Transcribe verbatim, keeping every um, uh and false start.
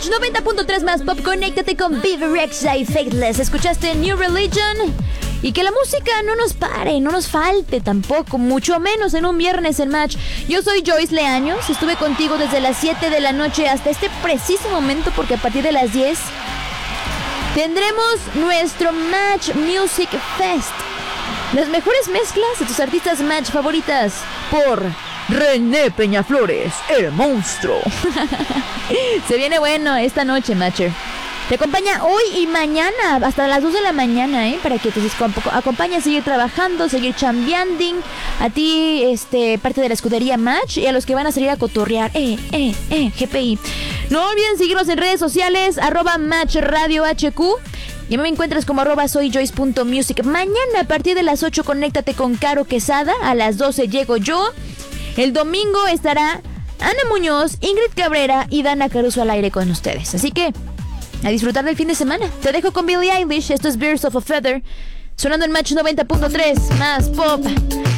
noventa punto tres más pop, conéctate con Vivi Rexha y Faithless. Escuchaste New Religion. Y que la música no nos pare, no nos falte tampoco, mucho menos en un viernes en Match. Yo soy Joyce Leaños, estuve contigo desde las siete de la noche hasta este preciso momento, porque a partir de las diez tendremos nuestro Match Music Fest. Las mejores mezclas de tus artistas Match favoritas por René Peñaflores, el monstruo. Se viene bueno esta noche, Matcher. Te acompaña hoy y mañana, hasta las dos de la mañana, ¿eh? Para que te acompañe a seguir trabajando, seguir chambeando. A ti, este, parte de la escudería Match, y a los que van a salir a cotorrear. Eh, eh, eh, G P I. No olviden seguirnos en redes sociales, arroba Match Radio H Q. Y me encuentras como arroba soyjoyce.music. Mañana a partir de las ocho, conéctate con Caro Quesada. A las doce llego yo. El domingo estará Ana Muñoz, Ingrid Cabrera y Dana Caruso al aire con ustedes. Así que a disfrutar del fin de semana. Te dejo con Billie Eilish. Esto es Birds of a Feather, sonando en Match noventa punto tres más pop.